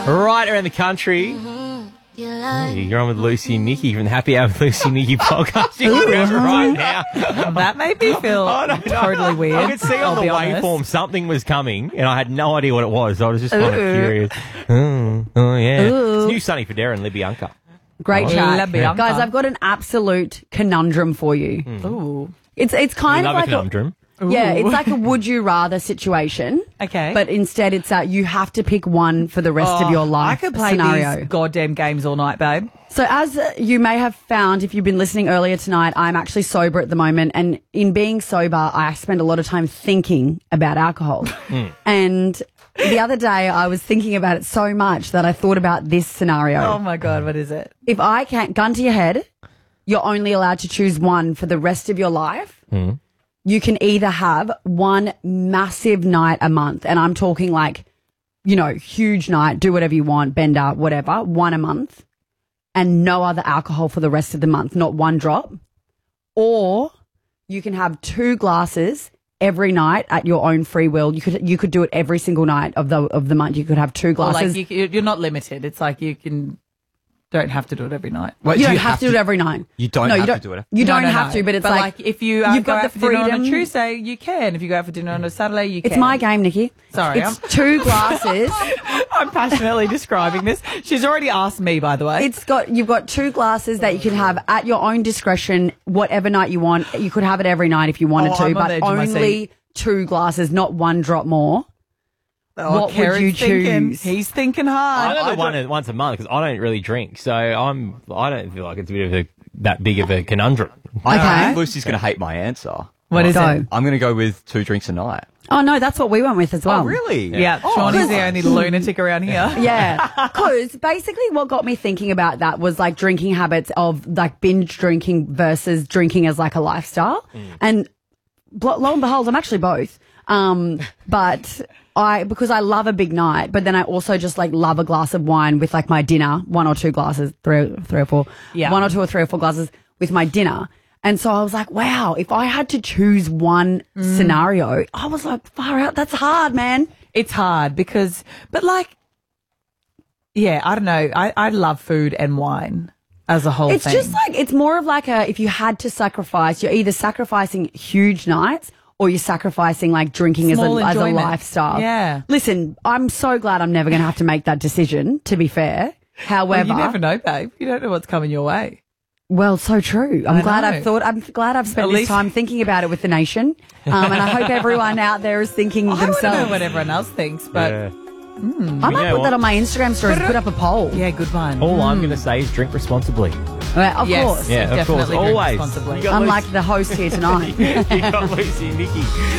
right around the country. Hey, you're on with Lucy and Nikki from the Happy Hour with Lucy and Nikki podcast. You can remember right now. That made me feel totally weird. I could see on the waveform something was coming, and I had no idea what it was. So I was just kind of curious. Oh, yeah. It's new Sunny Federa and Libyanka. Great chat. Libyanka. Guys, I've got an absolute conundrum for you. Ooh. It's kind of Love like a conundrum. Yeah, it's like a would you rather situation. Okay. But instead it's you have to pick one for the rest of your life I could play scenario. these goddamn games all night, babe. So as you may have found, if you've been listening earlier tonight, I'm actually sober at the moment. And in being sober, I spend a lot of time thinking about alcohol. And the other day I was thinking about it so much that I thought about this scenario. Oh, my God. What is it? If I can't, gun to your head, you're only allowed to choose one for the rest of your life. You can either have one massive night a month, and I'm talking like, huge night, do whatever you want, bender, whatever, one a month, and no other alcohol for the rest of the month, not one drop. Or you can have 2 glasses every night at your own free will. You could do it every single night of the month. You could have 2 glasses. Like you're not limited. It's like you don't have to do it every night. Wait, You don't have to do it every night. You don't have to do it. You don't No, have to, but it's like if you you've go got out the for dinner on a freedom. Tuesday, you can. If you go out for dinner on a Saturday, you can. It's my game, Nikki. Sorry, It's 2 glasses. I'm passionately describing this. She's already asked me, by the way. You've got 2 glasses that you can have at your own discretion, whatever night you want. You could have it every night if you wanted to, I'm on the but edge of my only 2 glasses, not 1 drop more. What would Karen's you thinking. choose? He's thinking hard. I know the once a month because I don't really drink, so I don't feel like it's a bit of that big of a conundrum. I think Lucy's going to hate my answer. What is Go. it? I'm going to go with 2 drinks a night. Oh, no, that's what we went with as well. Oh, really? Yeah, Shawnee's the only lunatic around here. Yeah, because basically what got me thinking about that was like drinking habits of like binge drinking versus drinking as like a lifestyle. And lo and behold, I'm actually both. But because I love a big night, but then I also just like love a glass of wine with like my dinner, 1 or 2 glasses, three or four, Yeah. 1 or 2 or 3 or 4 glasses with my dinner. And so I was like, wow, if I had to choose one scenario, I was like, far out. That's hard, man. It's hard but like, yeah, I don't know. I love food and wine as a whole It's thing. just like, it's more of like if you had to sacrifice, you're either sacrificing huge nights or you're sacrificing like drinking as Small a enjoyment. lifestyle. Yeah. Listen, I'm so glad I'm never going to have to make that decision, to be fair. However, Well, you never know, babe. You don't know what's coming your way. well, so true. I'm glad I've spent At this least- time thinking about it with the nation. And I hope everyone out there is thinking I don't know themselves. what everyone else thinks, but I might You know put that what? on my Instagram stories, put up a poll. yeah, good one. All I'm going to say is drink responsibly. Of Yes. course. Yeah, of course, Definitely drink always. responsibly. You got Unlike the host here tonight. you got Lucy and Nikki.